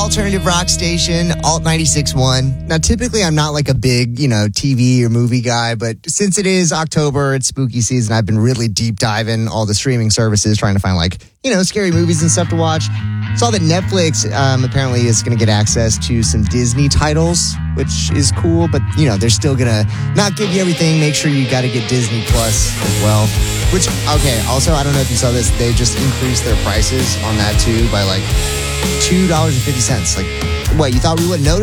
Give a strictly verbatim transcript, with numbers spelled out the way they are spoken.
alternative rock station, Alt ninety-six point one. Now, typically, I'm not like a big, you know, T V or movie guy, but since it is October, it's spooky season, I've been really deep diving all the streaming services, trying to find like, you know, scary movies and stuff to watch. Saw that Netflix um, apparently is going to get access to some Disney titles, which is cool, but, you know, they're still going to not give you everything. Make sure you got to get Disney Plus as well. Which, okay, also, I don't know if you saw this, they just increased their prices on that too by like two dollars and fifty cents. Like, what, you thought we wouldn't notice?